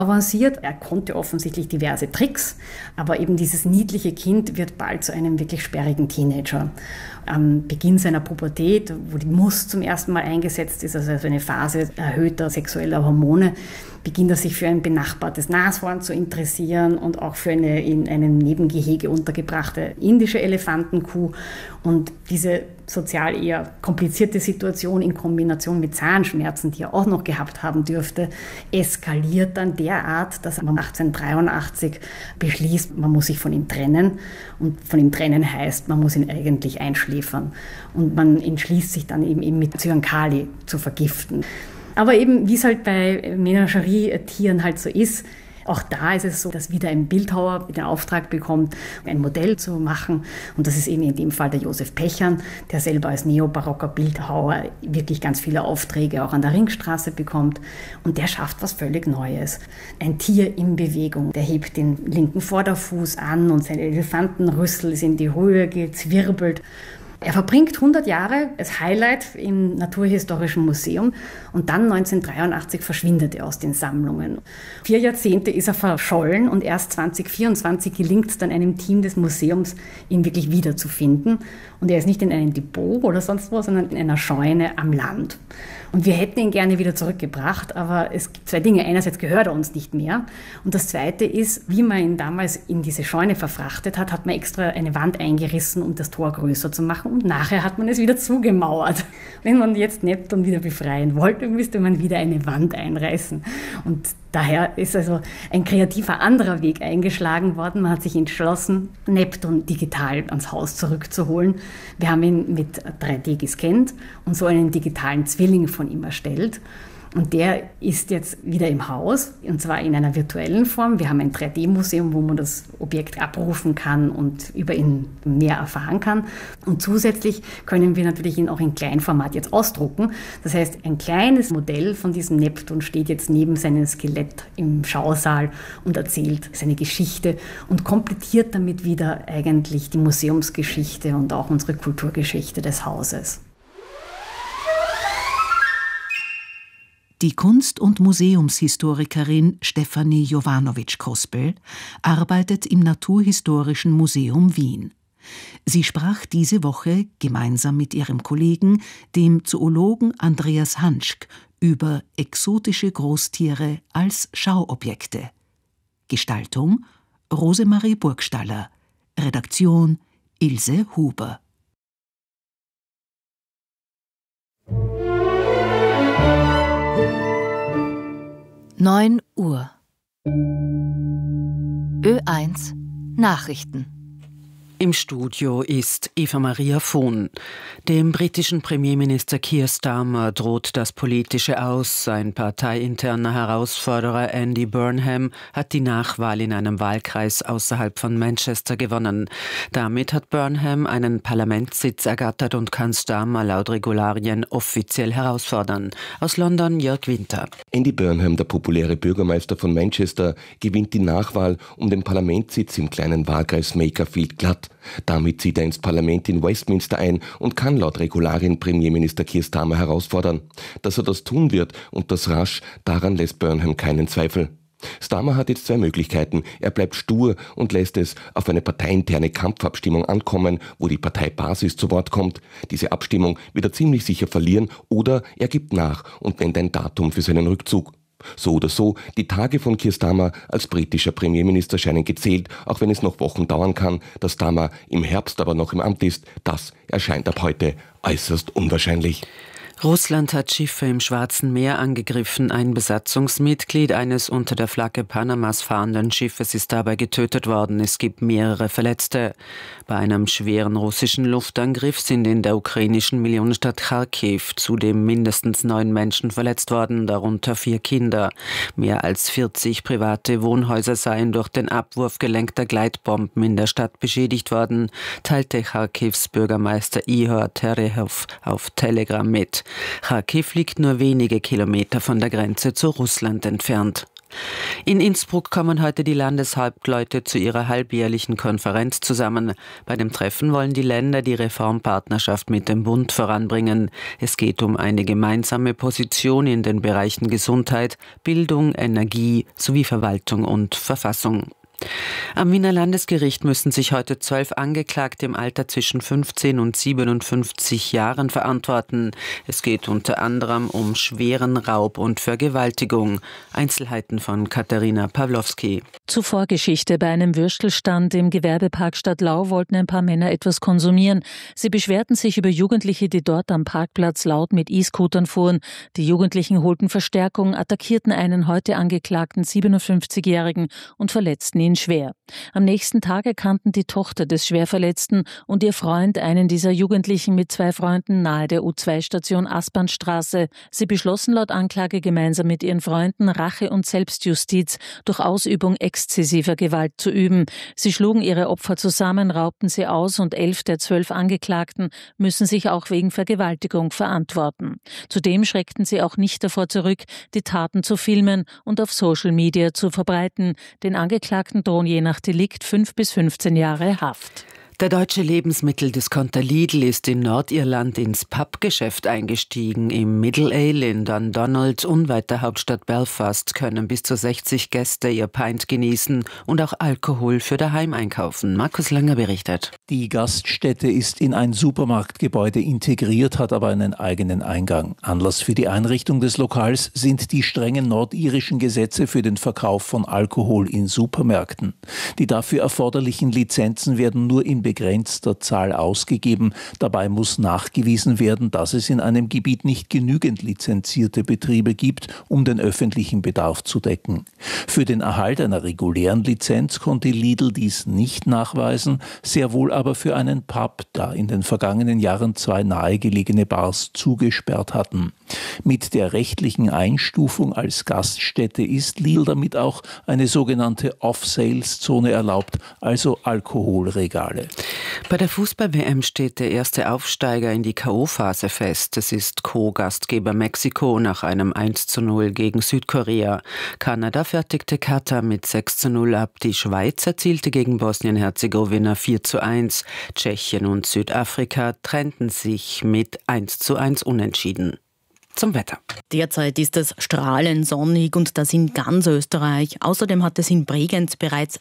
avanciert. Er konnte offensichtlich diverse Tricks, aber eben dieses niedliche Kind wird bald zu einem wirklich sperrigen Teenager. Am Beginn seiner Pubertät, wo die Muss zum ersten Mal eingesetzt ist, also eine Phase erhöhter sexueller Hormone, beginnt er sich für ein benachbartes Nashorn zu interessieren und auch für eine in einem Nebengehege untergebrachte indische Elefantenkuh. Und diese sozial eher komplizierte Situation in Kombination mit Zahnschmerzen, die er auch noch gehabt haben dürfte, eskaliert dann derart, dass man 1883 beschließt, man muss sich von ihm trennen. Und von ihm trennen heißt, man muss ihn eigentlich einschläfern. Und man entschließt sich dann eben mit Zyankali zu vergiften. Aber eben, wie es halt bei Menagerie-Tieren halt so ist, auch da ist es so, dass wieder ein Bildhauer den Auftrag bekommt, ein Modell zu machen. Und das ist eben in dem Fall der Josef Pechern, der selber als neobarocker Bildhauer wirklich ganz viele Aufträge auch an der Ringstraße bekommt. Und der schafft was völlig Neues. Ein Tier in Bewegung. Der hebt den linken Vorderfuß an und sein Elefantenrüssel ist in die Höhe gezwirbelt. Er verbringt 100 Jahre als Highlight im Naturhistorischen Museum und dann 1983 verschwindet er aus den Sammlungen. 4 Jahrzehnte ist er verschollen und erst 2024 gelingt es dann einem Team des Museums, ihn wirklich wiederzufinden. Und er ist nicht in einem Depot oder sonst wo, sondern in einer Scheune am Land. Und wir hätten ihn gerne wieder zurückgebracht, aber es gibt 2 Dinge. Einerseits gehört er uns nicht mehr und das Zweite ist, wie man ihn damals in diese Scheune verfrachtet hat, hat man extra eine Wand eingerissen, um das Tor größer zu machen und nachher hat man es wieder zugemauert. Wenn man jetzt Neptun wieder befreien wollte, müsste man wieder eine Wand einreißen. Und daher ist also ein kreativer anderer Weg eingeschlagen worden. Man hat sich entschlossen, Neptun digital ans Haus zurückzuholen. Wir haben ihn mit 3D gescannt und so einen digitalen Zwilling von ihm erstellt. Und der ist jetzt wieder im Haus, und zwar in einer virtuellen Form. Wir haben ein 3D-Museum, wo man das Objekt abrufen kann und über ihn mehr erfahren kann. Und zusätzlich können wir natürlich ihn auch in Kleinformat jetzt ausdrucken. Das heißt, ein kleines Modell von diesem Neptun steht jetzt neben seinem Skelett im Schausaal und erzählt seine Geschichte und komplettiert damit wieder eigentlich die Museumsgeschichte und auch unsere Kulturgeschichte des Hauses. Die Kunst- und Museumshistorikerin Stefanie Jovanovic-Krospel arbeitet im Naturhistorischen Museum Wien. Sie sprach diese Woche gemeinsam mit ihrem Kollegen, dem Zoologen Andreas Hanschk, über exotische Großtiere als Schauobjekte. Gestaltung Rosemarie Burgstaller, Redaktion Ilse Huber. 9 Uhr. Ö1 Nachrichten. Im Studio ist Eva-Maria Vohn. Dem britischen Premierminister Keir Starmer droht das Politische aus. Sein parteiinterner Herausforderer Andy Burnham hat die Nachwahl in einem Wahlkreis außerhalb von Manchester gewonnen. Damit hat Burnham einen Parlamentssitz ergattert und kann Starmer laut Regularien offiziell herausfordern. Aus London Jörg Winter. Andy Burnham, der populäre Bürgermeister von Manchester, gewinnt die Nachwahl um den Parlamentssitz im kleinen Wahlkreis Makerfield glatt. Damit zieht er ins Parlament in Westminster ein und kann laut Regularien Premierminister Keir Starmer herausfordern. Dass er das tun wird und das rasch, daran lässt Burnham keinen Zweifel. Starmer hat jetzt 2 Möglichkeiten. Er bleibt stur und lässt es auf eine parteiinterne Kampfabstimmung ankommen, wo die Parteibasis zu Wort kommt. Diese Abstimmung wird er ziemlich sicher verlieren, oder er gibt nach und nennt ein Datum für seinen Rückzug. So oder so, die Tage von Keir Starmer als britischer Premierminister scheinen gezählt, auch wenn es noch Wochen dauern kann. Dass Starmer im Herbst aber noch im Amt ist, das erscheint ab heute äußerst unwahrscheinlich. Russland hat Schiffe im Schwarzen Meer angegriffen. Ein Besatzungsmitglied eines unter der Flagge Panamas fahrenden Schiffes ist dabei getötet worden. Es gibt mehrere Verletzte. Bei einem schweren russischen Luftangriff sind in der ukrainischen Millionenstadt Charkiw zudem mindestens 9 Menschen verletzt worden, darunter 4 Kinder. Mehr als 40 private Wohnhäuser seien durch den Abwurf gelenkter Gleitbomben in der Stadt beschädigt worden, teilte Charkiws Bürgermeister Ihor Terekhov auf Telegram mit. Charkiw liegt nur wenige Kilometer von der Grenze zu Russland entfernt. In Innsbruck kommen heute die Landeshauptleute zu ihrer halbjährlichen Konferenz zusammen. Bei dem Treffen wollen die Länder die Reformpartnerschaft mit dem Bund voranbringen. Es geht um eine gemeinsame Position in den Bereichen Gesundheit, Bildung, Energie sowie Verwaltung und Verfassung. Am Wiener Landesgericht müssen sich heute 12 Angeklagte im Alter zwischen 15 und 57 Jahren verantworten. Es geht unter anderem um schweren Raub und Vergewaltigung. Einzelheiten von Katharina Pawlowski. Zur Vorgeschichte: Bei einem Würstelstand im Gewerbepark Stadtlau wollten ein paar Männer etwas konsumieren. Sie beschwerten sich über Jugendliche, die dort am Parkplatz laut mit E-Scootern fuhren. Die Jugendlichen holten Verstärkung, attackierten einen heute angeklagten 57-Jährigen und verletzten ihn schwer. Am nächsten Tag erkannten die Tochter des Schwerverletzten und ihr Freund einen dieser Jugendlichen mit 2 Freunden nahe der U2-Station Aspernstraße. Sie beschlossen laut Anklage gemeinsam mit ihren Freunden, Rache und Selbstjustiz durch Ausübung exzessiver Gewalt zu üben. Sie schlugen ihre Opfer zusammen, raubten sie aus und 11 der 12 Angeklagten müssen sich auch wegen Vergewaltigung verantworten. Zudem schreckten sie auch nicht davor zurück, die Taten zu filmen und auf Social Media zu verbreiten. Den Angeklagten drohen je nach Delikt 5 bis 15 Jahre Haft. Der deutsche Lebensmitteldiscounter Lidl ist in Nordirland ins Pubgeschäft eingestiegen. Im Middle Ale in Dundonald, unweit der Hauptstadt Belfast, können bis zu 60 Gäste ihr Pint genießen und auch Alkohol für daheim einkaufen. Markus Langer berichtet. Die Gaststätte ist in ein Supermarktgebäude integriert, hat aber einen eigenen Eingang. Anlass für die Einrichtung des Lokals sind die strengen nordirischen Gesetze für den Verkauf von Alkohol in Supermärkten. Die dafür erforderlichen Lizenzen werden nur in begrenzter Zahl ausgegeben. Dabei muss nachgewiesen werden, dass es in einem Gebiet nicht genügend lizenzierte Betriebe gibt, um den öffentlichen Bedarf zu decken. Für den Erhalt einer regulären Lizenz konnte Lidl dies nicht nachweisen, sehr wohl aber für einen Pub, da in den vergangenen Jahren 2 nahegelegene Bars zugesperrt hatten. Mit der rechtlichen Einstufung als Gaststätte ist Lidl damit auch eine sogenannte Off-Sales-Zone erlaubt, also Alkoholregale. Bei der Fußball-WM steht der erste Aufsteiger in die K.O.-Phase fest. Es ist Co-Gastgeber Mexiko nach einem 1:0 gegen Südkorea. Kanada fertigte Katar mit 6:0 ab. Die Schweiz erzielte gegen Bosnien-Herzegowina 4:1. Tschechien und Südafrika trennten sich mit 1:1 unentschieden. Zum Wetter. Derzeit ist es strahlend sonnig und das in ganz Österreich. Außerdem hat es in Bregenz bereits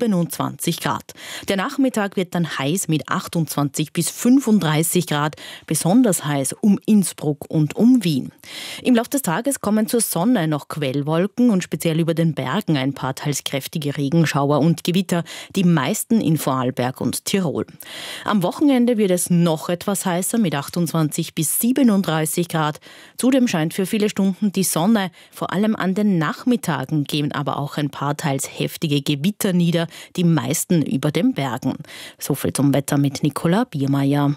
27 Grad. Der Nachmittag wird dann heiß mit 28 bis 35 Grad, besonders heiß um Innsbruck und um Wien. Im Laufe des Tages kommen zur Sonne noch Quellwolken und speziell über den Bergen ein paar teils kräftige Regenschauer und Gewitter, die meisten in Vorarlberg und Tirol. Am Wochenende wird es noch etwas heißer mit 28 bis 37 Grad. Zudem scheint für viele Stunden die Sonne. Vor allem an den Nachmittagen gehen aber auch ein paar teils heftige Gewitter nieder, die meisten über den Bergen. So viel zum Wetter mit Nicola Biermeier.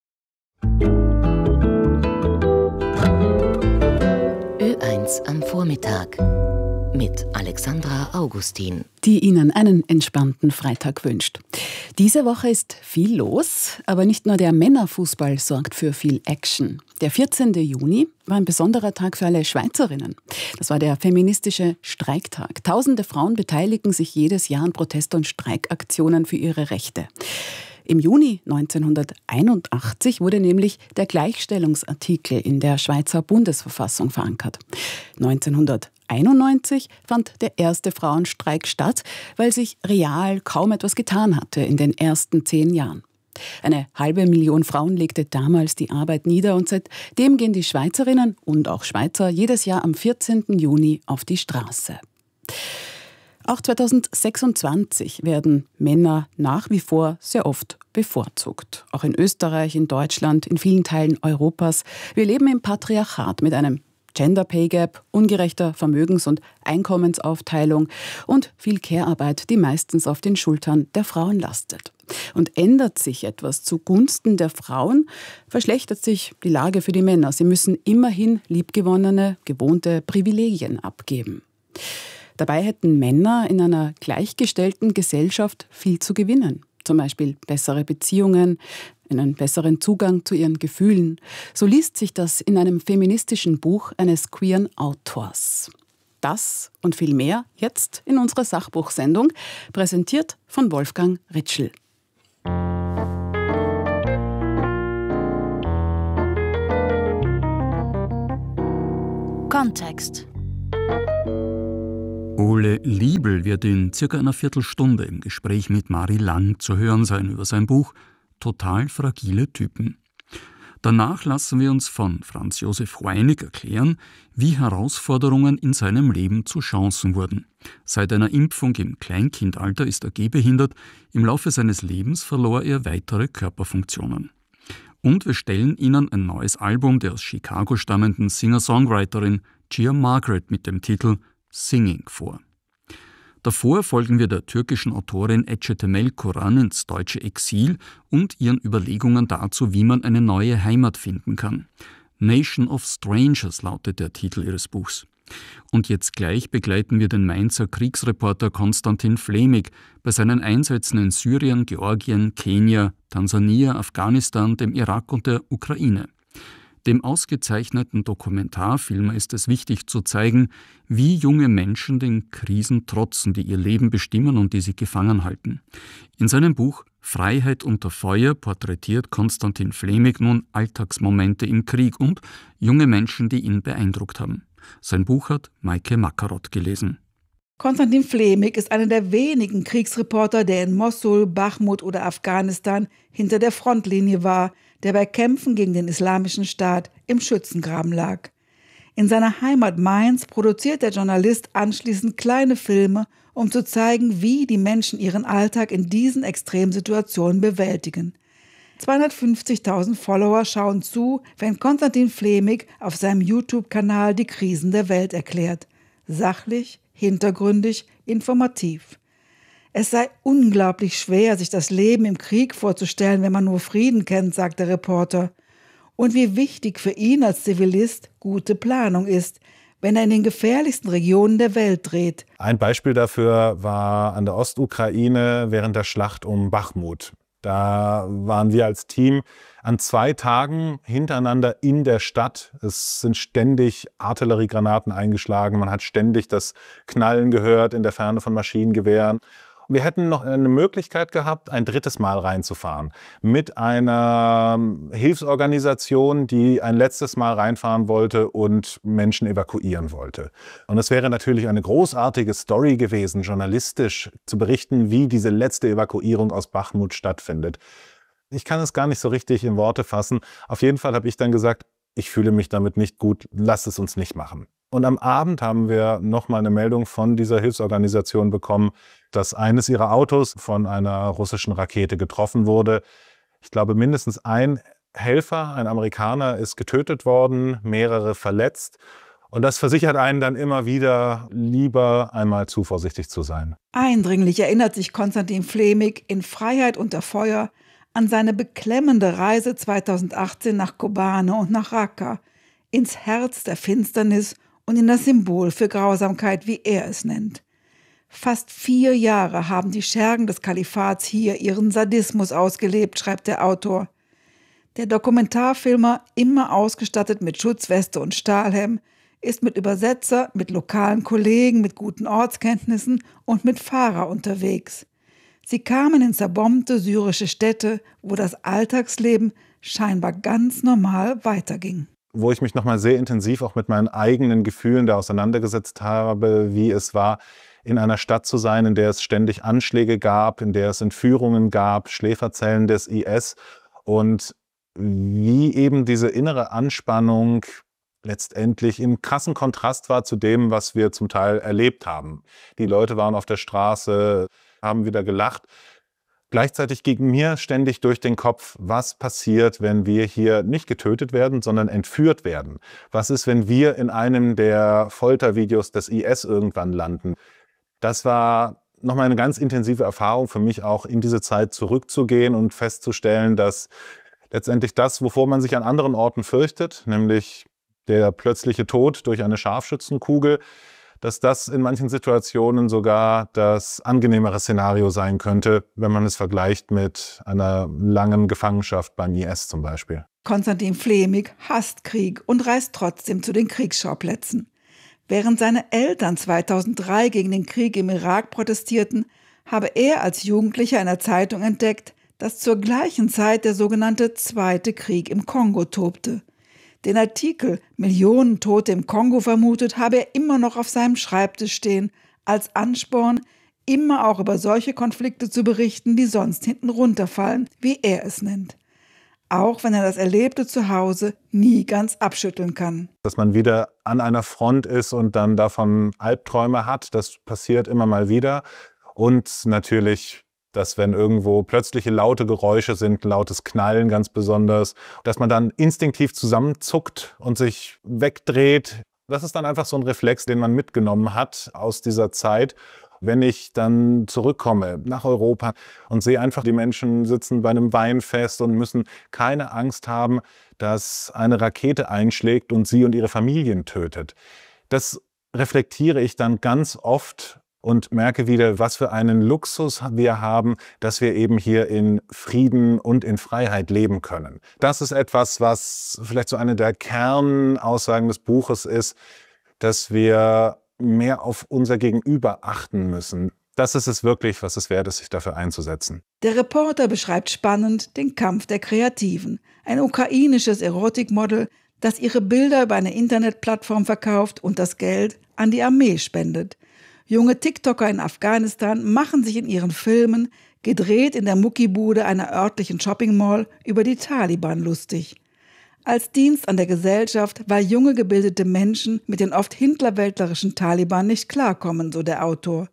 Ö1 am Vormittag mit Alexandra Augustin, die Ihnen einen entspannten Freitag wünscht. Diese Woche ist viel los, aber nicht nur der Männerfußball sorgt für viel Action. Der 14. Juni war ein besonderer Tag für alle Schweizerinnen. Das war der feministische Streiktag. Tausende Frauen beteiligen sich jedes Jahr an Protest- und Streikaktionen für ihre Rechte. Im Juni 1981 wurde nämlich der Gleichstellungsartikel in der Schweizer Bundesverfassung verankert. 1991 fand der erste Frauenstreik statt, weil sich real kaum etwas getan hatte in den ersten 10 Jahren. 500.000 Frauen legte damals die Arbeit nieder und seitdem gehen die Schweizerinnen und auch Schweizer jedes Jahr am 14. Juni auf die Straße. Auch 2026 werden Männer nach wie vor sehr oft bevorzugt. Auch in Österreich, in Deutschland, in vielen Teilen Europas. Wir leben im Patriarchat mit einem Gender Pay Gap, ungerechter Vermögens- und Einkommensaufteilung und viel Care-Arbeit, die meistens auf den Schultern der Frauen lastet. Und ändert sich etwas zugunsten der Frauen, verschlechtert sich die Lage für die Männer. Sie müssen immerhin liebgewonnene, gewohnte Privilegien abgeben. Dabei hätten Männer in einer gleichgestellten Gesellschaft viel zu gewinnen. Zum Beispiel bessere Beziehungen, einen besseren Zugang zu ihren Gefühlen. So liest sich das in einem feministischen Buch eines queeren Autors. Das und viel mehr jetzt in unserer Sachbuchsendung, präsentiert von Wolfgang Ritschl. Kontext. Ole Liebel wird in circa einer Viertelstunde im Gespräch mit Mari Lang zu hören sein über sein Buch Total fragile Typen. Danach lassen wir uns von Franz Josef Hreinig erklären, wie Herausforderungen in seinem Leben zu Chancen wurden. Seit einer Impfung im Kleinkindalter ist er gehbehindert, im Laufe seines Lebens verlor er weitere Körperfunktionen. Und wir stellen Ihnen ein neues Album der aus Chicago stammenden Singer-Songwriterin Gia Margaret mit dem Titel Singing vor. Davor folgen wir der türkischen Autorin Ece Temel Koran ins deutsche Exil und ihren Überlegungen dazu, wie man eine neue Heimat finden kann. Nation of Strangers lautet der Titel ihres Buchs. Und jetzt gleich begleiten wir den Mainzer Kriegsreporter Konstantin Flämig bei seinen Einsätzen in Syrien, Georgien, Kenia, Tansania, Afghanistan, dem Irak und der Ukraine. Dem ausgezeichneten Dokumentarfilmer ist es wichtig zu zeigen, wie junge Menschen den Krisen trotzen, die ihr Leben bestimmen und die sie gefangen halten. In seinem Buch Freiheit unter Feuer porträtiert Konstantin Flämig nun Alltagsmomente im Krieg und junge Menschen, die ihn beeindruckt haben. Sein Buch hat Maike Makarot gelesen. Konstantin Flämig ist einer der wenigen Kriegsreporter, der in Mossul, Bachmut oder Afghanistan hinter der Frontlinie war, der bei Kämpfen gegen den Islamischen Staat im Schützengraben lag. In seiner Heimat Mainz produziert der Journalist anschließend kleine Filme, um zu zeigen, wie die Menschen ihren Alltag in diesen Extremsituationen bewältigen. 250.000 Follower schauen zu, wenn Konstantin Flämig auf seinem YouTube-Kanal die Krisen der Welt erklärt. Sachlich, hintergründig, informativ. Es sei unglaublich schwer, sich das Leben im Krieg vorzustellen, wenn man nur Frieden kennt, sagt der Reporter. Und wie wichtig für ihn als Zivilist gute Planung ist, wenn er in den gefährlichsten Regionen der Welt dreht. Ein Beispiel dafür war an der Ostukraine während der Schlacht um Bachmut. Da waren wir als Team an 2 Tagen hintereinander in der Stadt. Es sind ständig Artilleriegranaten eingeschlagen. Man hat ständig das Knallen gehört in der Ferne von Maschinengewehren. Wir hätten noch eine Möglichkeit gehabt, ein 3. Mal reinzufahren. Mit einer Hilfsorganisation, die ein letztes Mal reinfahren wollte und Menschen evakuieren wollte. Und es wäre natürlich eine großartige Story gewesen, journalistisch zu berichten, wie diese letzte Evakuierung aus Bachmut stattfindet. Ich kann es gar nicht so richtig in Worte fassen. Auf jeden Fall habe ich dann gesagt, ich fühle mich damit nicht gut, lass es uns nicht machen. Und am Abend haben wir nochmal eine Meldung von dieser Hilfsorganisation bekommen, dass eines ihrer Autos von einer russischen Rakete getroffen wurde. Ich glaube, mindestens ein Helfer, ein Amerikaner, ist getötet worden, mehrere verletzt. Und das versichert einen dann immer wieder, lieber einmal zu vorsichtig zu sein. Eindringlich erinnert sich Konstantin Flämig in Freiheit unter Feuer an seine beklemmende Reise 2018 nach Kobane und nach Raqqa, ins Herz der Finsternis und in das Symbol für Grausamkeit, wie er es nennt. Fast 4 Jahre haben die Schergen des Kalifats hier ihren Sadismus ausgelebt, schreibt der Autor. Der Dokumentarfilmer, immer ausgestattet mit Schutzweste und Stahlhelm, ist mit Übersetzer, mit lokalen Kollegen, mit guten Ortskenntnissen und mit Fahrer unterwegs. Sie kamen in zerbombte syrische Städte, wo das Alltagsleben scheinbar ganz normal weiterging. Wo ich mich nochmal sehr intensiv auch mit meinen eigenen Gefühlen da auseinandergesetzt habe, wie es war, in einer Stadt zu sein, in der es ständig Anschläge gab, in der es Entführungen gab, Schläferzellen des IS und wie eben diese innere Anspannung letztendlich im krassen Kontrast war zu dem, was wir zum Teil erlebt haben. Die Leute waren auf der Straße, haben wieder gelacht. Gleichzeitig ging mir ständig durch den Kopf, was passiert, wenn wir hier nicht getötet werden, sondern entführt werden? Was ist, wenn wir in einem der Foltervideos des IS irgendwann landen? Das war nochmal eine ganz intensive Erfahrung für mich, auch in diese Zeit zurückzugehen und festzustellen, dass letztendlich das, wovor man sich an anderen Orten fürchtet, nämlich der plötzliche Tod durch eine Scharfschützenkugel, dass das in manchen Situationen sogar das angenehmere Szenario sein könnte, wenn man es vergleicht mit einer langen Gefangenschaft beim IS zum Beispiel. Konstantin Flämig hasst Krieg und reist trotzdem zu den Kriegsschauplätzen. Während seine Eltern 2003 gegen den Krieg im Irak protestierten, habe er als Jugendlicher in einer Zeitung entdeckt, dass zur gleichen Zeit der sogenannte Zweite Krieg im Kongo tobte. Den Artikel »Millionen Tote im Kongo vermutet« habe er immer noch auf seinem Schreibtisch stehen, als Ansporn, immer auch über solche Konflikte zu berichten, die sonst hinten runterfallen, wie er es nennt. Auch wenn er das Erlebte zu Hause nie ganz abschütteln kann. Dass man wieder an einer Front ist und dann davon Albträume hat, das passiert immer mal wieder. Und natürlich, dass wenn irgendwo plötzliche laute Geräusche sind, lautes Knallen ganz besonders, dass man dann instinktiv zusammenzuckt und sich wegdreht. Das ist dann einfach so ein Reflex, den man mitgenommen hat aus dieser Zeit. Wenn ich dann zurückkomme nach Europa und sehe einfach, die Menschen sitzen bei einem Weinfest und müssen keine Angst haben, dass eine Rakete einschlägt und sie und ihre Familien tötet. Das reflektiere ich dann ganz oft und merke wieder, was für einen Luxus wir haben, dass wir eben hier in Frieden und in Freiheit leben können. Das ist etwas, was vielleicht so eine der Kernaussagen des Buches ist, dass wir mehr auf unser Gegenüber achten müssen. Das ist es wirklich, was es wert ist, sich dafür einzusetzen. Der Reporter beschreibt spannend den Kampf der Kreativen. Ein ukrainisches Erotikmodel, das ihre Bilder über eine Internetplattform verkauft und das Geld an die Armee spendet. Junge TikToker in Afghanistan machen sich in ihren Filmen, gedreht in der Muckibude einer örtlichen Shopping-Mall, über die Taliban lustig. Als Dienst an der Gesellschaft, weil junge gebildete Menschen mit den oft hintlerwäldlerischen Taliban nicht klarkommen, so der Autor.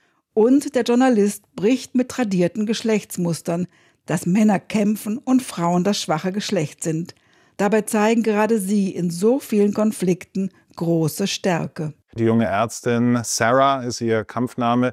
Und der Journalist bricht mit tradierten Geschlechtsmustern, dass Männer kämpfen und Frauen das schwache Geschlecht sind. Dabei zeigen gerade sie in so vielen Konflikten große Stärke. Die junge Ärztin Sarah ist ihr Kampfname,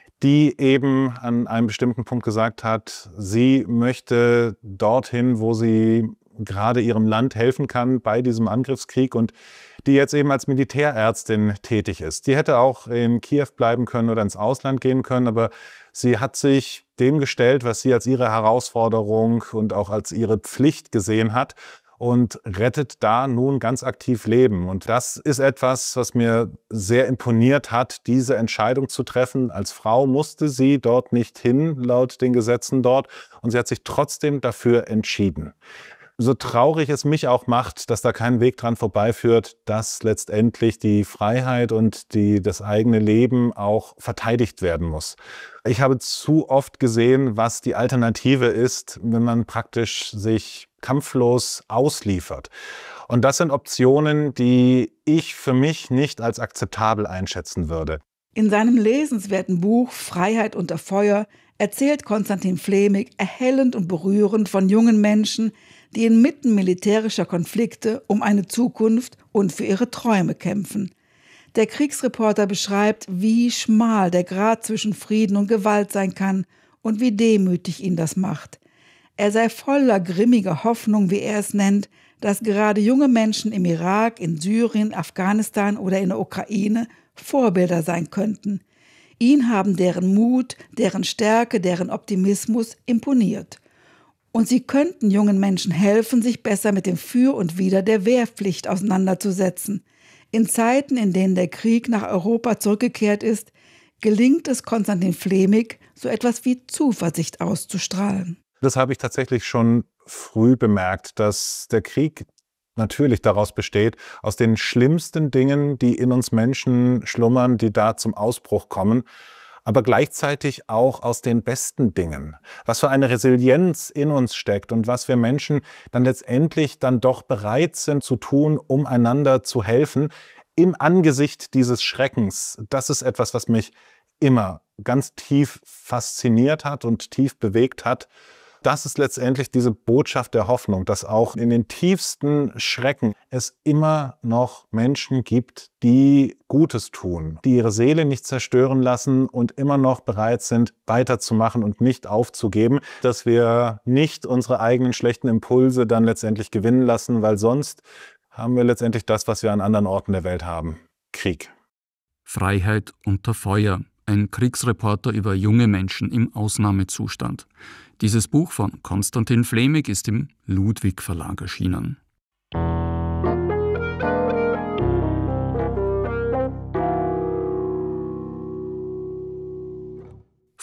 die eben an einem bestimmten Punkt gesagt hat, sie möchte dorthin, wo sie gerade ihrem Land helfen kann bei diesem Angriffskrieg und die jetzt eben als Militärärztin tätig ist. Die hätte auch in Kiew bleiben können oder ins Ausland gehen können, aber sie hat sich dem gestellt, was sie als ihre Herausforderung und auch als ihre Pflicht gesehen hat und rettet da nun ganz aktiv Leben. Und das ist etwas, was mir sehr imponiert hat, diese Entscheidung zu treffen. Als Frau musste sie dort nicht hin, laut den Gesetzen dort, und sie hat sich trotzdem dafür entschieden. So traurig es mich auch macht, dass da kein Weg dran vorbeiführt, dass letztendlich die Freiheit und das eigene Leben auch verteidigt werden muss. Ich habe zu oft gesehen, was die Alternative ist, wenn man praktisch sich kampflos ausliefert. Und das sind Optionen, die ich für mich nicht als akzeptabel einschätzen würde. In seinem lesenswerten Buch »Freiheit unter Feuer« erzählt Konstantin Flämig erhellend und berührend von jungen Menschen, die inmitten militärischer Konflikte um eine Zukunft und für ihre Träume kämpfen. Der Kriegsreporter beschreibt, wie schmal der Grat zwischen Frieden und Gewalt sein kann und wie demütig ihn das macht. Er sei voller grimmiger Hoffnung, wie er es nennt, dass gerade junge Menschen im Irak, in Syrien, Afghanistan oder in der Ukraine Vorbilder sein könnten. Ihn haben deren Mut, deren Stärke, deren Optimismus imponiert. Und sie könnten jungen Menschen helfen, sich besser mit dem Für und Wider der Wehrpflicht auseinanderzusetzen. In Zeiten, in denen der Krieg nach Europa zurückgekehrt ist, gelingt es Konstantin Flämig, so etwas wie Zuversicht auszustrahlen. Das habe ich tatsächlich schon früh bemerkt, dass der Krieg natürlich daraus besteht, aus den schlimmsten Dingen, die in uns Menschen schlummern, die da zum Ausbruch kommen, aber gleichzeitig auch aus den besten Dingen. Was für eine Resilienz in uns steckt und was wir Menschen dann letztendlich dann doch bereit sind zu tun, um einander zu helfen, im Angesicht dieses Schreckens. Das ist etwas, was mich immer ganz tief fasziniert hat und tief bewegt hat. Das ist letztendlich diese Botschaft der Hoffnung, dass auch in den tiefsten Schrecken es immer noch Menschen gibt, die Gutes tun, die ihre Seele nicht zerstören lassen und immer noch bereit sind, weiterzumachen und nicht aufzugeben, dass wir nicht unsere eigenen schlechten Impulse dann letztendlich gewinnen lassen, weil sonst haben wir letztendlich das, was wir an anderen Orten der Welt haben: Krieg. Freiheit unter Feuer. Ein Kriegsreporter über junge Menschen im Ausnahmezustand. Dieses Buch von Konstantin Flämig ist im Ludwig Verlag erschienen.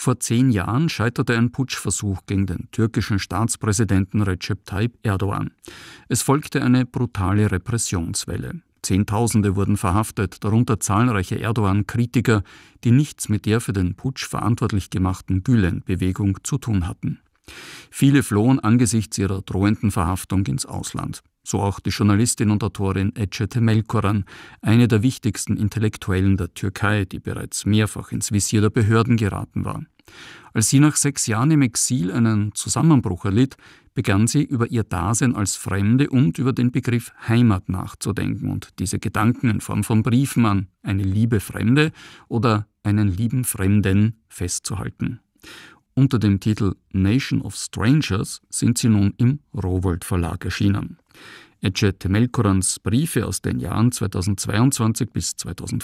Vor 10 Jahren scheiterte ein Putschversuch gegen den türkischen Staatspräsidenten Recep Tayyip Erdogan. Es folgte eine brutale Repressionswelle. Zehntausende wurden verhaftet, darunter zahlreiche Erdogan-Kritiker, die nichts mit der für den Putsch verantwortlich gemachten Gülen-Bewegung zu tun hatten. Viele flohen angesichts ihrer drohenden Verhaftung ins Ausland. So auch die Journalistin und Autorin Ece Temelkuran, eine der wichtigsten Intellektuellen der Türkei, die bereits mehrfach ins Visier der Behörden geraten war. Als sie nach 6 Jahren im Exil einen Zusammenbruch erlitt, begann sie über ihr Dasein als Fremde und über den Begriff Heimat nachzudenken und diese Gedanken in Form von Briefen an eine liebe Fremde oder einen lieben Fremden festzuhalten. Unter dem Titel Nation of Strangers sind sie nun im Rowohlt Verlag erschienen. Ece Temelkurans Briefe aus den Jahren 2022 bis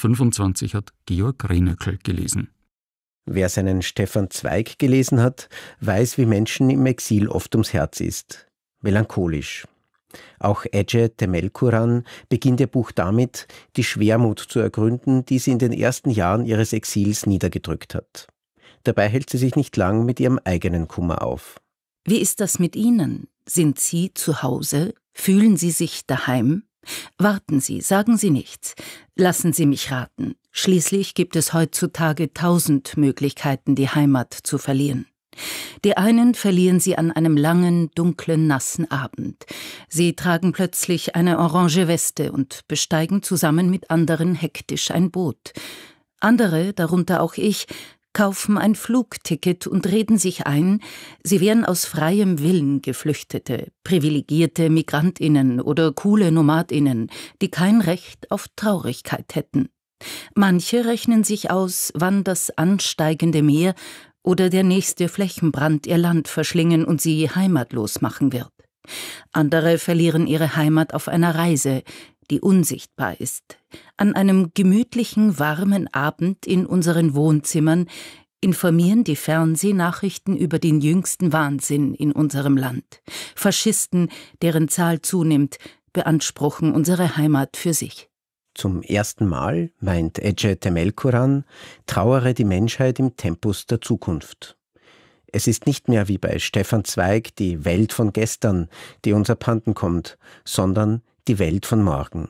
2025 hat Georg Rienöckl gelesen. Wer seinen Stefan Zweig gelesen hat, weiß, wie Menschen im Exil oft ums Herz ist. Melancholisch. Auch Ece Temelkuran beginnt ihr Buch damit, die Schwermut zu ergründen, die sie in den ersten Jahren ihres Exils niedergedrückt hat. Dabei hält sie sich nicht lang mit ihrem eigenen Kummer auf. Wie ist das mit Ihnen? Sind Sie zu Hause? Fühlen Sie sich daheim? Warten Sie, sagen Sie nichts. Lassen Sie mich raten. Schließlich gibt es heutzutage 1000 Möglichkeiten, die Heimat zu verlieren. Die einen verlieren sie an einem langen, dunklen, nassen Abend. Sie tragen plötzlich eine orange Weste und besteigen zusammen mit anderen hektisch ein Boot. Andere, darunter auch ich, kaufen ein Flugticket und reden sich ein, sie wären aus freiem Willen Geflüchtete, privilegierte MigrantInnen oder coole NomadInnen, die kein Recht auf Traurigkeit hätten. Manche rechnen sich aus, wann das ansteigende Meer oder der nächste Flächenbrand ihr Land verschlingen und sie heimatlos machen wird. Andere verlieren ihre Heimat auf einer Reise, die unsichtbar ist. An einem gemütlichen, warmen Abend in unseren Wohnzimmern informieren die Fernsehnachrichten über den jüngsten Wahnsinn in unserem Land. Faschisten, deren Zahl zunimmt, beanspruchen unsere Heimat für sich. Zum ersten Mal, meint Ece Temelkuran, trauere die Menschheit im Tempus der Zukunft. Es ist nicht mehr wie bei Stefan Zweig die Welt von gestern, die uns abhanden kommt, sondern die Welt von morgen.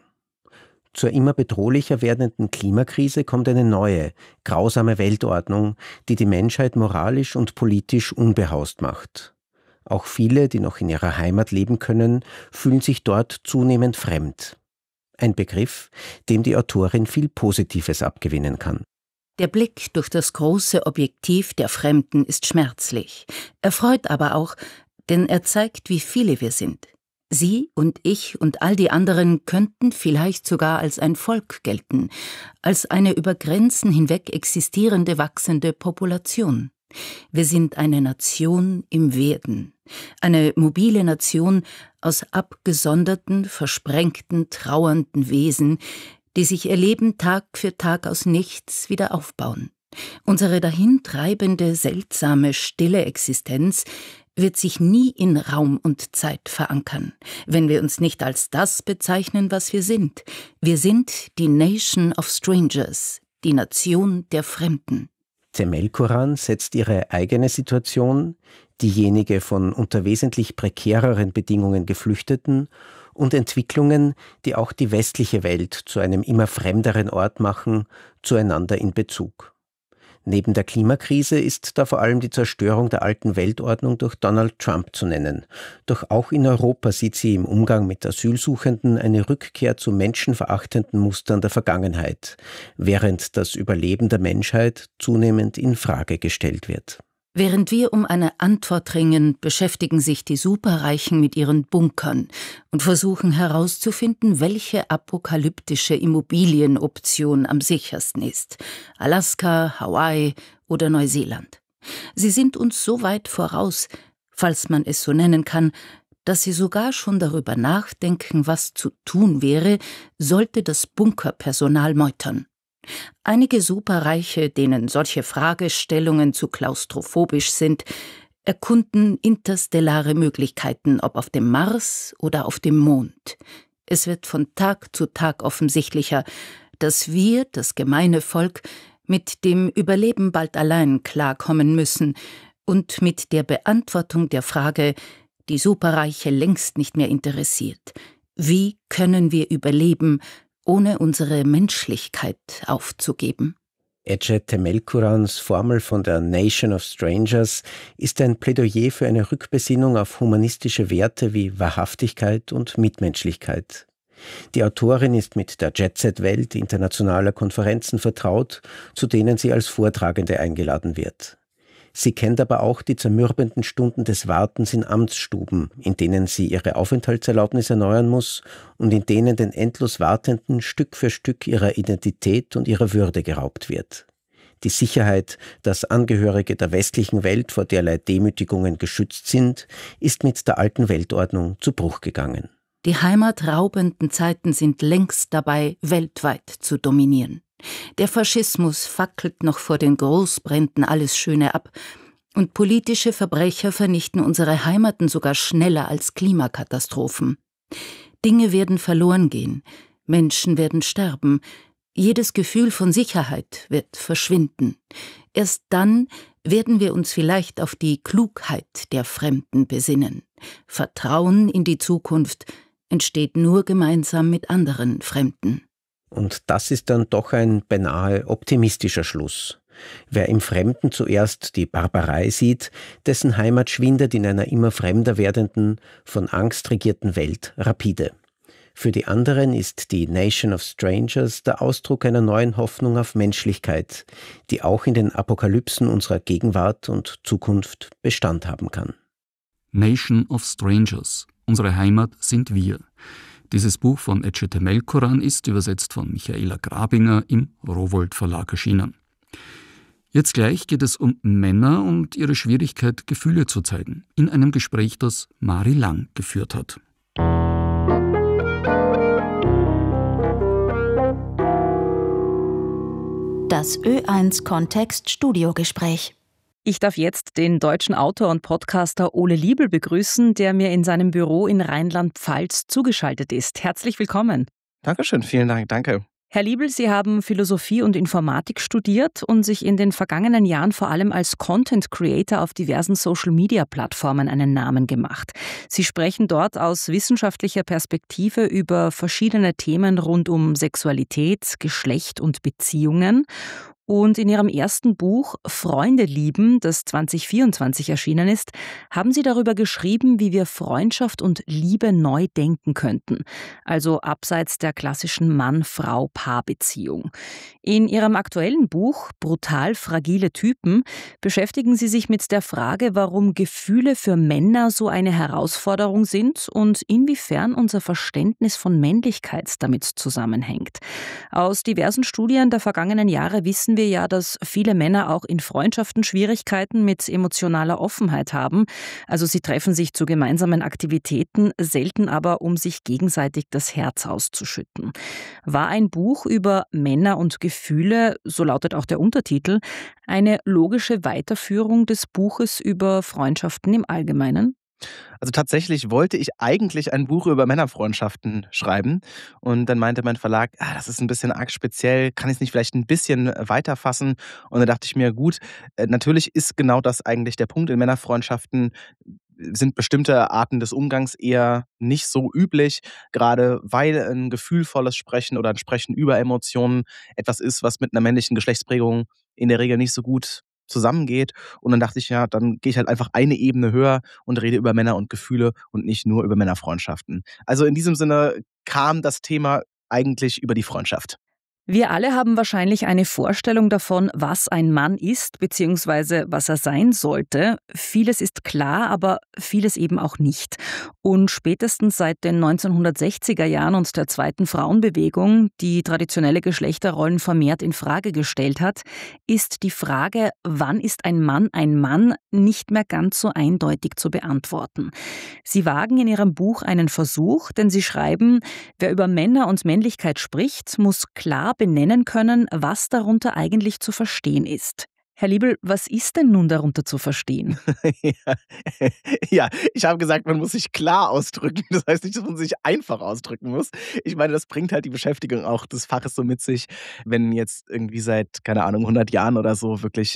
Zur immer bedrohlicher werdenden Klimakrise kommt eine neue, grausame Weltordnung, die die Menschheit moralisch und politisch unbehaust macht. Auch viele, die noch in ihrer Heimat leben können, fühlen sich dort zunehmend fremd. Ein Begriff, dem die Autorin viel Positives abgewinnen kann. Der Blick durch das große Objektiv der Fremden ist schmerzlich. Er freut aber auch, denn er zeigt, wie viele wir sind. Sie und ich und all die anderen könnten vielleicht sogar als ein Volk gelten, als eine über Grenzen hinweg existierende, wachsende Population. Wir sind eine Nation im Werden, eine mobile Nation aus abgesonderten, versprengten, trauernden Wesen, die sich ihr Leben Tag für Tag aus nichts wieder aufbauen. Unsere dahintreibende, seltsame, stille Existenz wird sich nie in Raum und Zeit verankern, wenn wir uns nicht als das bezeichnen, was wir sind. Wir sind die Nation of Strangers, die Nation der Fremden. Temelkuran setzt ihre eigene Situation, diejenige von unter wesentlich prekäreren Bedingungen Geflüchteten, und Entwicklungen, die auch die westliche Welt zu einem immer fremderen Ort machen, zueinander in Bezug. Neben der Klimakrise ist da vor allem die Zerstörung der alten Weltordnung durch Donald Trump zu nennen. Doch auch in Europa sieht sie im Umgang mit Asylsuchenden eine Rückkehr zu menschenverachtenden Mustern der Vergangenheit, während das Überleben der Menschheit zunehmend in Frage gestellt wird. Während wir um eine Antwort ringen, beschäftigen sich die Superreichen mit ihren Bunkern und versuchen herauszufinden, welche apokalyptische Immobilienoption am sichersten ist. Alaska, Hawaii oder Neuseeland. Sie sind uns so weit voraus, falls man es so nennen kann, dass sie sogar schon darüber nachdenken, was zu tun wäre, sollte das Bunkerpersonal meutern. Einige Superreiche, denen solche Fragestellungen zu klaustrophobisch sind, erkunden interstellare Möglichkeiten, ob auf dem Mars oder auf dem Mond. Es wird von Tag zu Tag offensichtlicher, dass wir, das gemeine Volk, mit dem Überleben bald allein klarkommen müssen und mit der Beantwortung der Frage, die Superreiche längst nicht mehr interessiert: Wie können wir überleben, ohne unsere Menschlichkeit aufzugeben? Ece Temelkurans Formel von der Nation of Strangers ist ein Plädoyer für eine Rückbesinnung auf humanistische Werte wie Wahrhaftigkeit und Mitmenschlichkeit. Die Autorin ist mit der Jet-Set-Welt internationaler Konferenzen vertraut, zu denen sie als Vortragende eingeladen wird. Sie kennt aber auch die zermürbenden Stunden des Wartens in Amtsstuben, in denen sie ihre Aufenthaltserlaubnis erneuern muss und in denen den endlos Wartenden Stück für Stück ihrer Identität und ihrer Würde geraubt wird. Die Sicherheit, dass Angehörige der westlichen Welt vor derlei Demütigungen geschützt sind, ist mit der alten Weltordnung zu Bruch gegangen. Die heimatraubenden Zeiten sind längst dabei, weltweit zu dominieren. Der Faschismus fackelt noch vor den Großbränden alles Schöne ab und politische Verbrecher vernichten unsere Heimaten sogar schneller als Klimakatastrophen. Dinge werden verloren gehen, Menschen werden sterben, jedes Gefühl von Sicherheit wird verschwinden. Erst dann werden wir uns vielleicht auf die Klugheit der Fremden besinnen. Vertrauen in die Zukunft entsteht nur gemeinsam mit anderen Fremden. Und das ist dann doch ein beinahe optimistischer Schluss. Wer im Fremden zuerst die Barbarei sieht, dessen Heimat schwindet in einer immer fremder werdenden, von Angst regierten Welt rapide. Für die anderen ist die Nation of Strangers der Ausdruck einer neuen Hoffnung auf Menschlichkeit, die auch in den Apokalypsen unserer Gegenwart und Zukunft Bestand haben kann. Nation of Strangers. Unsere Heimat sind wir. Dieses Buch von Ece Temelkuran ist, übersetzt von Michaela Grabinger, im Rowohlt Verlag erschienen. Jetzt gleich geht es um Männer und ihre Schwierigkeit, Gefühle zu zeigen, in einem Gespräch, das Mari Lang geführt hat. Das Ö1-Kontext-Studiogespräch. Ich darf jetzt den deutschen Autor und Podcaster Ole Liebel begrüßen, der mir in seinem Büro in Rheinland-Pfalz zugeschaltet ist. Herzlich willkommen. Dankeschön, vielen Dank, danke. Herr Liebel, Sie haben Philosophie und Informatik studiert und sich in den vergangenen Jahren vor allem als Content Creator auf diversen Social-Media-Plattformen einen Namen gemacht. Sie sprechen dort aus wissenschaftlicher Perspektive über verschiedene Themen rund um Sexualität, Geschlecht und Beziehungen. Und in Ihrem ersten Buch Freunde lieben, das 2024 erschienen ist, haben Sie darüber geschrieben, wie wir Freundschaft und Liebe neu denken könnten. Also abseits der klassischen Mann-Frau-Paar-Beziehung. In Ihrem aktuellen Buch Brutal fragile Typen beschäftigen Sie sich mit der Frage, warum Gefühle für Männer so eine Herausforderung sind und inwiefern unser Verständnis von Männlichkeit damit zusammenhängt. Aus diversen Studien der vergangenen Jahre wissen wir ja, dass viele Männer auch in Freundschaften Schwierigkeiten mit emotionaler Offenheit haben. Also sie treffen sich zu gemeinsamen Aktivitäten, selten aber, um sich gegenseitig das Herz auszuschütten. War ein Buch über Männer und Gefühle, so lautet auch der Untertitel, eine logische Weiterführung des Buches über Freundschaften im Allgemeinen? Also tatsächlich wollte ich eigentlich ein Buch über Männerfreundschaften schreiben und dann meinte mein Verlag, das ist ein bisschen arg speziell, kann ich es nicht vielleicht ein bisschen weiterfassen? Und dann dachte ich mir, gut, natürlich ist genau das eigentlich der Punkt. In Männerfreundschaften sind bestimmte Arten des Umgangs eher nicht so üblich, gerade weil ein gefühlvolles Sprechen oder ein Sprechen über Emotionen etwas ist, was mit einer männlichen Geschlechtsprägung in der Regel nicht so gut zusammengeht. Und dann dachte ich, ja, dann gehe ich halt einfach eine Ebene höher und rede über Männer und Gefühle und nicht nur über Männerfreundschaften. Also in diesem Sinne kam das Thema eigentlich über die Freundschaft. Wir alle haben wahrscheinlich eine Vorstellung davon, was ein Mann ist bzw. was er sein sollte. Vieles ist klar, aber vieles eben auch nicht. Und spätestens seit den 1960er Jahren und der zweiten Frauenbewegung, die traditionelle Geschlechterrollen vermehrt in Frage gestellt hat, ist die Frage, wann ist ein Mann, nicht mehr ganz so eindeutig zu beantworten. Sie wagen in Ihrem Buch einen Versuch, denn Sie schreiben, wer über Männer und Männlichkeit spricht, muss klar benennen können, was darunter eigentlich zu verstehen ist. Herr Liebel, was ist denn nun darunter zu verstehen? Ja, ich habe gesagt, man muss sich klar ausdrücken. Das heißt nicht, dass man sich einfach ausdrücken muss. Ich meine, das bringt halt die Beschäftigung auch des Faches so mit sich, wenn jetzt irgendwie seit, keine Ahnung, 100 Jahren oder so wirklich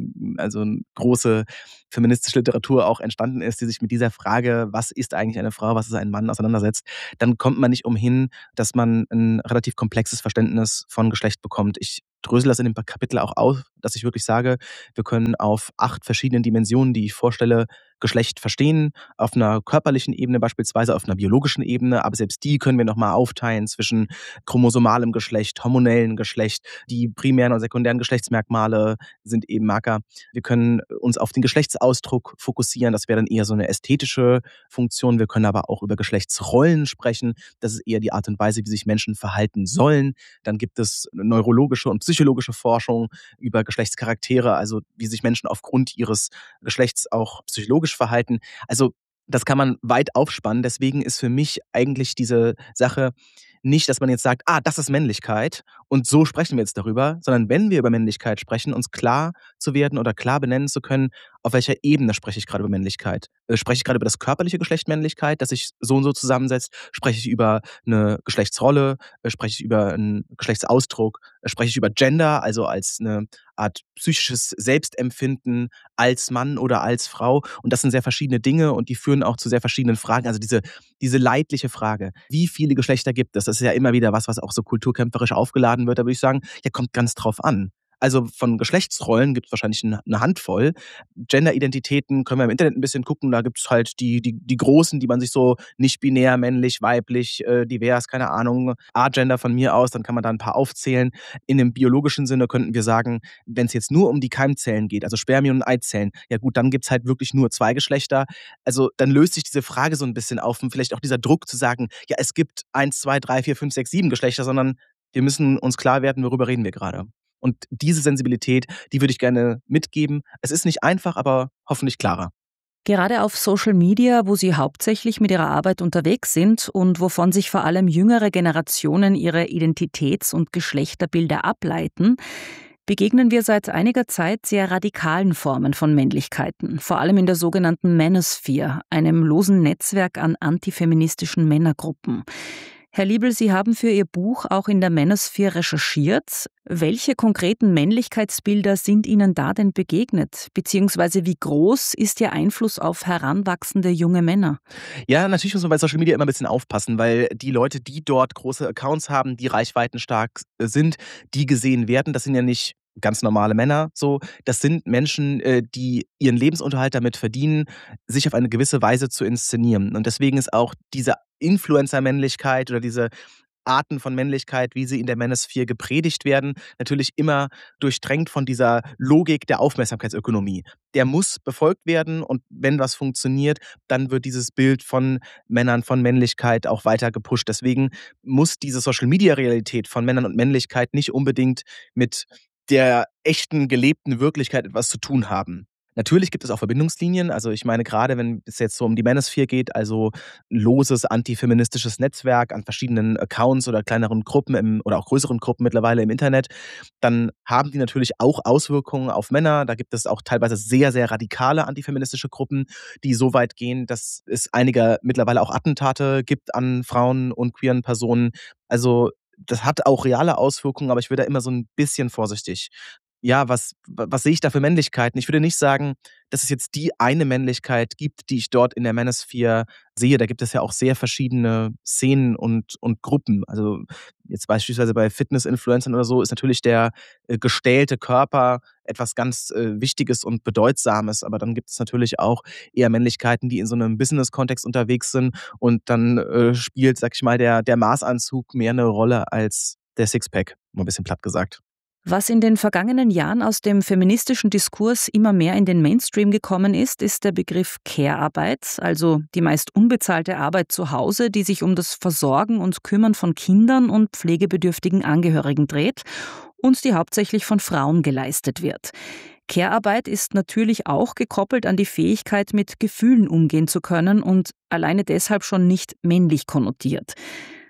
eine große feministische Literatur auch entstanden ist, die sich mit dieser Frage, was ist eigentlich eine Frau, was ist ein Mann, auseinandersetzt, dann kommt man nicht umhin, dass man ein relativ komplexes Verständnis von Geschlecht bekommt. Ich drösel das in dem Kapitel auch auf, dass ich wirklich sage, wir können auf 8 verschiedenen Dimensionen, die ich vorstelle, Geschlecht verstehen, auf einer körperlichen Ebene beispielsweise, auf einer biologischen Ebene, aber selbst die können wir nochmal aufteilen zwischen chromosomalem Geschlecht, hormonellem Geschlecht, die primären und sekundären Geschlechtsmerkmale sind eben Marker. Wir können uns auf den Geschlechtsausdruck fokussieren, das wäre dann eher so eine ästhetische Funktion. Wir können aber auch über Geschlechtsrollen sprechen, das ist eher die Art und Weise, wie sich Menschen verhalten sollen. Dann gibt es neurologische und psychologische Forschung über Geschlechtscharaktere, also wie sich Menschen aufgrund ihres Geschlechts auch psychologisch verhalten. Also das kann man weit aufspannen. Deswegen ist für mich eigentlich diese Sache nicht, dass man jetzt sagt, das ist Männlichkeit und so sprechen wir jetzt darüber, sondern wenn wir über Männlichkeit sprechen, uns klar zu werden oder klar benennen zu können, auf welcher Ebene spreche ich gerade über Männlichkeit. Spreche ich gerade über das körperliche Geschlecht Männlichkeit, das sich so und so zusammensetzt? Spreche ich über eine Geschlechtsrolle? Spreche ich über einen Geschlechtsausdruck? Spreche ich über Gender, also als eine Art psychisches Selbstempfinden als Mann oder als Frau? Und das sind sehr verschiedene Dinge und die führen auch zu sehr verschiedenen Fragen. Also diese leidliche Frage, wie viele Geschlechter gibt es? Das ist ja immer wieder was auch so kulturkämpferisch aufgeladen wird. Da würde ich sagen, ja, kommt ganz drauf an. Also von Geschlechtsrollen gibt es wahrscheinlich eine Handvoll. Genderidentitäten können wir im Internet ein bisschen gucken. Da gibt es halt die großen, die man sich so nicht binär, männlich, weiblich, divers, keine Ahnung, Agender von mir aus, dann kann man da ein paar aufzählen. In dem biologischen Sinne könnten wir sagen, wenn es jetzt nur um die Keimzellen geht, also Spermien und Eizellen, ja gut, dann gibt es halt wirklich nur 2 Geschlechter. Also dann löst sich diese Frage so ein bisschen auf und vielleicht auch dieser Druck zu sagen, ja, es gibt 1, 2, 3, 4, 5, 6, 7 Geschlechter, sondern wir müssen uns klar werden, worüber reden wir gerade. Und diese Sensibilität, die würde ich gerne mitgeben. Es ist nicht einfach, aber hoffentlich klarer. Gerade auf Social Media, wo Sie hauptsächlich mit Ihrer Arbeit unterwegs sind und wovon sich vor allem jüngere Generationen ihre Identitäts- und Geschlechterbilder ableiten, begegnen wir seit einiger Zeit sehr radikalen Formen von Männlichkeiten, vor allem in der sogenannten Manosphere, einem losen Netzwerk an antifeministischen Männergruppen. Herr Liebel, Sie haben für Ihr Buch auch in der Manosphere recherchiert. Welche konkreten Männlichkeitsbilder sind Ihnen da denn begegnet? Beziehungsweise wie groß ist Ihr Einfluss auf heranwachsende junge Männer? Ja, natürlich muss man bei Social Media immer ein bisschen aufpassen, weil die Leute, die dort große Accounts haben, die reichweitenstark sind, die gesehen werden, das sind ja nicht ganz normale Männer, so. Das sind Menschen, die ihren Lebensunterhalt damit verdienen, sich auf eine gewisse Weise zu inszenieren. Und deswegen ist auch diese Influencer-Männlichkeit oder diese Arten von Männlichkeit, wie sie in der Manosphere gepredigt werden, natürlich immer durchdrängt von dieser Logik der Aufmerksamkeitsökonomie. Der muss befolgt werden und wenn was funktioniert, dann wird dieses Bild von Männern, von Männlichkeit auch weiter gepusht. Deswegen muss diese Social-Media-Realität von Männern und Männlichkeit nicht unbedingt mit der echten, gelebten Wirklichkeit etwas zu tun haben. Natürlich gibt es auch Verbindungslinien. Also ich meine, gerade wenn es jetzt so um die Manosphere geht, also ein loses antifeministisches Netzwerk an verschiedenen Accounts oder kleineren Gruppen oder auch größeren Gruppen mittlerweile im Internet, dann haben die natürlich auch Auswirkungen auf Männer. Da gibt es auch teilweise sehr, sehr radikale antifeministische Gruppen, die so weit gehen, dass es einige mittlerweile auch Attentate gibt an Frauen und queeren Personen. Also das hat auch reale Auswirkungen, aber ich würde da immer so ein bisschen vorsichtig. Ja, was sehe ich da für Männlichkeiten? Ich würde nicht sagen, dass es jetzt die eine Männlichkeit gibt, die ich dort in der Manosphere sehe. Da gibt es ja auch sehr verschiedene Szenen und Gruppen. Also jetzt beispielsweise bei Fitness-Influencern oder so ist natürlich der gestählte Körper etwas ganz Wichtiges und Bedeutsames. Aber dann gibt es natürlich auch eher Männlichkeiten, die in so einem Business-Kontext unterwegs sind und dann spielt, sag ich mal, der Maßanzug mehr eine Rolle als der Sixpack, mal ein bisschen platt gesagt. Was in den vergangenen Jahren aus dem feministischen Diskurs immer mehr in den Mainstream gekommen ist, ist der Begriff Care-Arbeit, also die meist unbezahlte Arbeit zu Hause, die sich um das Versorgen und Kümmern von Kindern und pflegebedürftigen Angehörigen dreht und die hauptsächlich von Frauen geleistet wird. Care-Arbeit ist natürlich auch gekoppelt an die Fähigkeit, mit Gefühlen umgehen zu können und alleine deshalb schon nicht männlich konnotiert.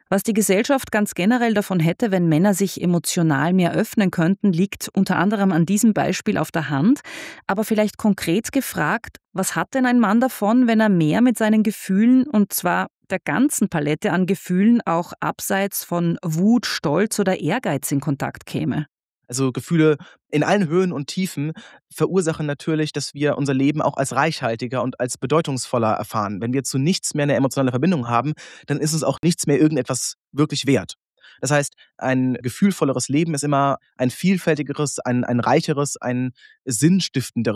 Was die Gesellschaft ganz generell davon hätte, wenn Männer sich emotional mehr öffnen könnten, liegt unter anderem an diesem Beispiel auf der Hand. Aber vielleicht konkret gefragt, was hat denn ein Mann davon, wenn er mehr mit seinen Gefühlen, und zwar der ganzen Palette an Gefühlen, auch abseits von Wut, Stolz oder Ehrgeiz in Kontakt käme? Also Gefühle in allen Höhen und Tiefen verursachen natürlich, dass wir unser Leben auch als reichhaltiger und als bedeutungsvoller erfahren. Wenn wir zu nichts mehr eine emotionale Verbindung haben, dann ist uns auch nichts mehr irgendetwas wirklich wert. Das heißt, ein gefühlvolleres Leben ist immer ein vielfältigeres, ein reicheres, ein sinnstiftenderes